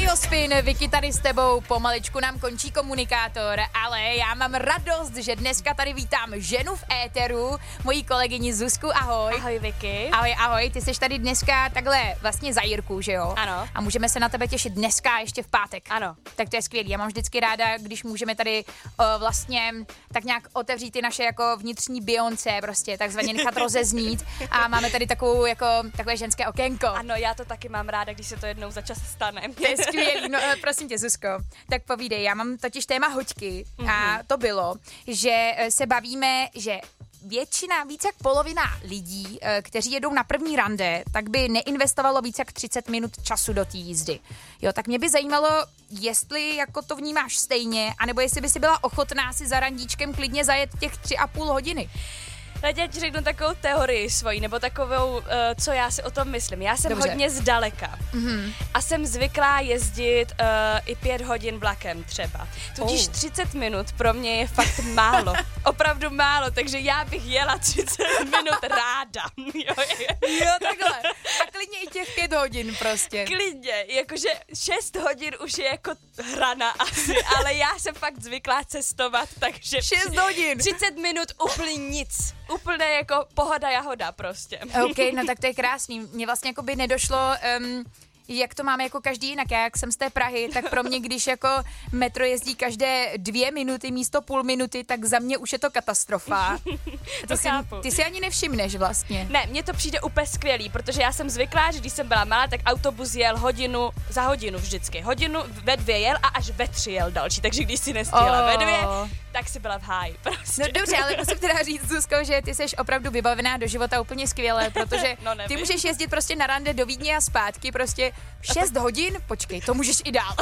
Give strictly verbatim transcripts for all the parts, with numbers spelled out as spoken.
Rádio Spin, Vicky tady s tebou, pomaličku nám končí komunikátor, ale já mám radost, že dneska tady vítám ženu v éteru, moji kolegyni Zuzku, ahoj. Ahoj Vicky. Ahoj, ahoj, ty jsi tady dneska takhle vlastně za Jirku, že jo? Ano. A můžeme se na tebe těšit dneska ještě v pátek. Ano. Tak to je skvělý, já mám vždycky ráda, když můžeme tady uh, vlastně tak nějak otevřít ty naše jako vnitřní Beyoncé, prostě takzvaně nechat rozeznít a máme tady takovou jako takové ženské okénko. Ano, já to taky mám ráda, když se to jednou za čas stane. To je skvělý, no prosím tě, Zuzko, tak povídej, já mám totiž téma hoďky mm-hmm. a to bylo, že se bavíme, že většina, víc jak polovina lidí, kteří jedou na první rande, tak by neinvestovalo víc jak třicet minut času do té jízdy. Jo, tak mě by zajímalo, jestli jako to vnímáš stejně, anebo jestli by si byla ochotná si za randíčkem klidně zajet těch tři a půl hodiny. Teď já ti řeknu takovou teorii svoji, nebo takovou, uh, co já si o tom myslím. Já jsem Dobře. hodně zdaleka mm-hmm. a jsem zvyklá jezdit uh, i pět hodin vlakem třeba. Tudíž oh. třicet minut pro mě je fakt málo. Opravdu málo, takže já bych jela třicet minut ráda. jo, jo, takhle. A klidně i těch pět hodin prostě. Klidně, jakože šest hodin už je jako hrana asi, ale já jsem fakt zvyklá cestovat, takže šest hodin. třicet minut úplně nic. Úplně jako pohoda jahoda prostě. OK, no tak to je krásný. Mně vlastně jako by nedošlo, um, jak to máme jako každý jinak. Já jak jsem z té Prahy, tak pro mě, když jako metro jezdí každé dvě minuty místo půl minuty, tak za mě už je to katastrofa. To to si, ty si ani nevšimneš vlastně. Ne, mně to přijde úplně skvělý, protože já jsem zvyklá, že když jsem byla malá, tak autobus jel hodinu za hodinu vždycky. Hodinu ve dvě jel a až ve tři jel další, takže když si nestihla oh. ve dvě, tak si byla v háji prostě. No dobře, ale musím teda říct, Zuzko, že ty jsi opravdu vybavená do života úplně skvěle, protože no, ty můžeš jezdit prostě na rande do Vídně a zpátky prostě šest hodin, počkej, to můžeš i dál.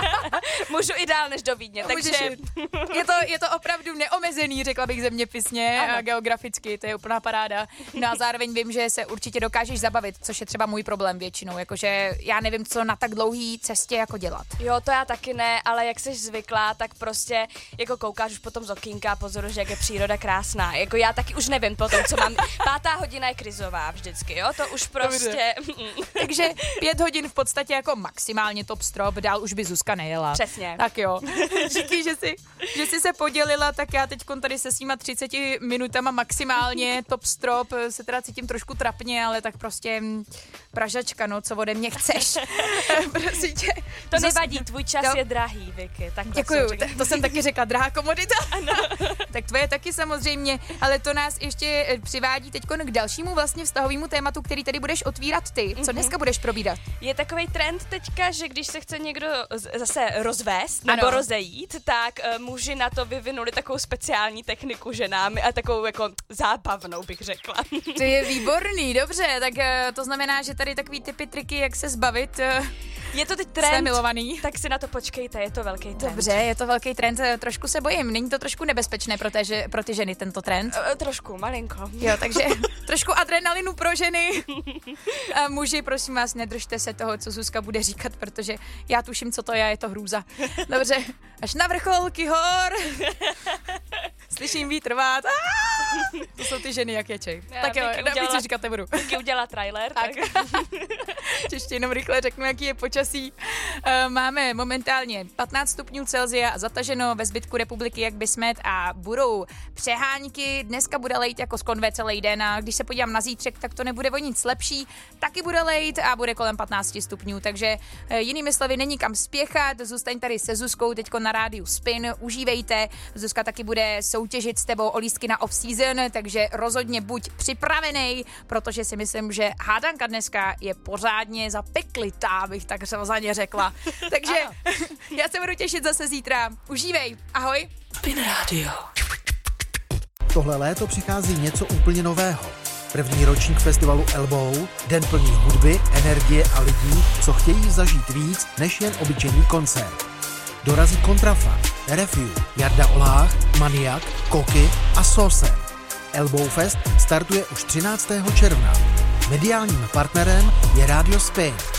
Můžu i dál než do Vídně, takže... je, to, je to opravdu neomezený, řekla bych zeměpisně ano. a geograficky, to je úplná paráda. No a zároveň vím, že se určitě dokážeš zabavit, což je třeba můj problém většinou, jakože já nevím, co na tak dlouhý cestě jako dělat. Jo, to já taky ne, ale jak jsi zvyklá, tak prostě jako koukáš už potom z okýnka a pozoruješ, jak je příroda krásná. Jako já taky už nevím potom, co mám. Pátá hodina je krizová vždycky, jo, to už prostě... Takže pět hodin v podstatě jako maximálně top strop, dál už by Zuzka nejela. Přesně. Tak jo. Díky, že jsi, že jsi se podělila, tak já teď tady se svýma třiceti minutama maximálně top strop se teda cítím trošku trapně, ale tak prostě Pražačka, no, co ode mě chceš. Prosím tě. To nevadí, tvůj čas jo. je drahý, Vicky. Děkuju, to jsem taky řekla, drahá komodita. Ano. Tak tvoje taky samozřejmě, ale to nás ještě přivádí teď k dalšímu vlastně vztahovému tématu, který tady budeš otvírat ty. Co dneska budeš probírat? Je takovej trend teďka, že když se chce někdo zase rozvést nebo ano. rozejít, tak uh, muži na to vyvinuli takovou speciální techniku ženám a takovou jako zábavnou, bych řekla. To je výborný, dobře, tak uh, to znamená, že tady takový typy triky, jak se zbavit uh, je to teď trend, své milovaný. Tak si na to počkejte, je to velký trend. Dobře, je to velký trend, trošku se bojím, není to trošku nebezpečné pro, té, pro ty ženy tento trend? Uh, trošku, malinko. Jo, takže trošku adrenalinu pro ženy. A muži, prosím vás, nedržte se toho, co Zuzka bude říkat, protože já tuším, co to je, je to hrůza. Dobře, až na vrcholky hor. Slyším vítr vát. To jsou ty ženy, jak ječej. Já, tak jo, udělala, víc říkat nebudu. Vicky udělala trailer. Tak. tak. Ještě jenom rychle řeknu, jaký je počasí. Máme momentálně patnáct stupňů Celsia a zataženo ve zbytku republiky jak by smet a budou přehánky. Dneska bude lejt jako z konve celý den a když se podívám na zítřek, tak to nebude o nic lepší. Taky bude lejt a bude kolem patnáct stupňů, takže jinými slovy není kam spěchat. Zůstaň tady se Zuzkou teďko na rádiu Spin, užívejte. Zuzka taky bude soutěžit s tebou o lístky na off-season, takže rozhodně buď připravený, protože si myslím, že hádanka dneska je pořádně zapeklitá, bych tak za ně řekla. Takže já se budu těšit zase zítra. Užívej. Ahoj. Spin Radio. Tohle léto přichází něco úplně nového. První ročník festivalu Elbow, den plný hudby, energie a lidí, co chtějí zažít víc než jen obyčejný koncert. Dorazí Kontrafakt, Refuse, Jarda Olách, Maniak, Koky a Sosen. Elbow Fest startuje už třináctého června. Mediálním partnerem je Radio Spin.